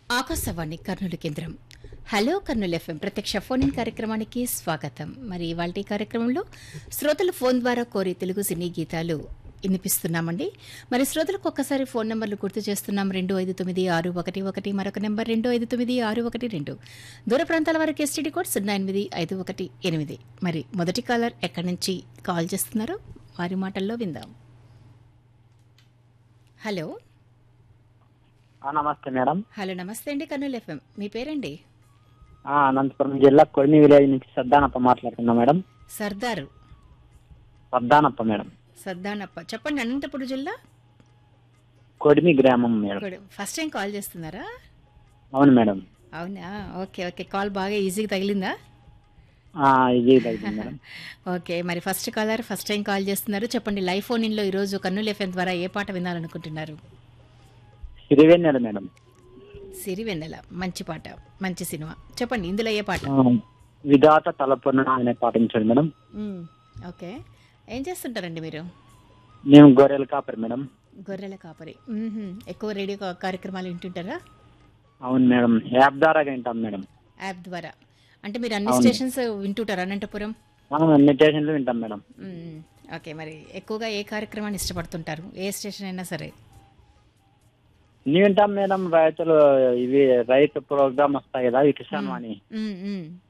ఆకాశవాణి కర్నూలు కేంద్రం. Hello Kurnool FM ప్రత్యక్ష phone in కార్యక్రమానికి స్వాగతం. మరి ఇవాల్టి కార్యక్రమంలో శ్రోతలు ఫోన్ ద్వారా కోరి తెలుగు సినీ గీతాలు వినిపిస్తున్నామండి. మరి శ్రోతలకు ఒక్కసారి ఫోన్ నెంబర్లు గుర్తు చేస్తున్నాం. 259611 మరొక నెంబర్ 259612. దూర ప్రాంతాల వారికి ఎస్టీడీ కోడ్ 08518. మరి మొదటి కాలర్ ఎక్కడి నుంచి కాల్ చేస్తున్నారో వారి మాటల్లో విందాం. హలో నమస్తే మేడం. హలో నమస్తే అండి. కర్నూలు ఎఫ్ఎం మీ పేరండి? అనంతపురం జిల్లా కొడిమి విలేజ్ నుంచి సద్దానప్ప మాట్లాడుతున్నా మేడం. సర్దారు సద్దానప్ప మేడం. సర్దానప్ప చెప్పండి. అనంతపురం జిల్లా కొడిమి గ్రామం మేడం. ఫస్ట్ టైం కాల్ చేస్తున్నారా? అవును మేడం. అవునా, ఓకే ఓకే. కాల్ బాగా ఈజీగా తగిలిందా? ఇది తగ్గింది మేడం. ఓకే, మరి first caller first time call చేస్తున్నారు. చెప్పండి, లైవ్ ఫోన్ ఇన్లో ఈరోజు కర్నూలు ఎఫ్ఎం ద్వారా ఏ పాట వినాలనుకుంటున్నారు? సిరివెన్నెల మేడం. సిరివెన్నెల మంచి పాట, మంచి సినిమా. చెప్పండి, ఇందులో ఏ పాట? విధాత తలపున అనే పాటించండి మేడం. ఓకే, ఏం చేస్తుంటారండి మీరు? మేము గొర్రెల కాపరి మేడం. గొర్రెల కాపరి. ఎక్కువ రేడియో కార్యక్రమాలు వింటుంటారా? అవును మేడం, యాప్ ద్వారా వింటాం మేడం. యాప్ ద్వారా అంటే మీరు అన్ని స్టేషన్స్ వింటుంటారా అనంతపురం? అన్ని స్టేషన్లు వింటాం మేడం. ఓకే, మరి ఎక్కువగా ఏ కార్యక్రమాన్ని ఇష్టపడుతుంటారు? ఏ స్టేషన్ అయినా సరే. ఇన్ని వింటాం మేడం. రైతులు ఇవి రైతు ప్రోగ్రామ్ వస్తాయి కదా, ఈ కిసాన్ వాణి.